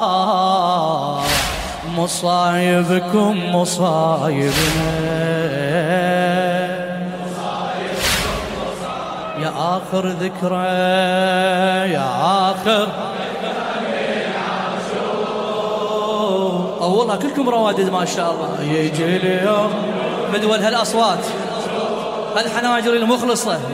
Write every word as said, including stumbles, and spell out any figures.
آه مصايبكم مصايبنا يا آخر ذكرى يا آخر والله كلكم روادد ما شاء الله. يجي اليوم مدول هالأصوات هالحناجر المخلصة